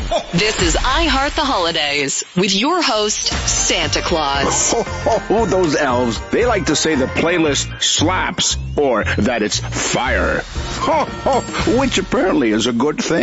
This is I Heart the Holidays with your host, Santa Claus. Oh, those elves. They like to say the playlist slaps or that it's fire. Which apparently is a good thing.